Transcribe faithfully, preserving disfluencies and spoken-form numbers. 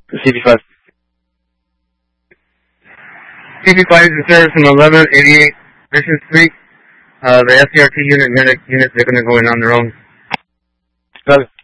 C B five. C B five is in service from eleven eighty-eight Mission Street. Uh, the S C R T unit, unit, units, they're going to go in on their own. Got it.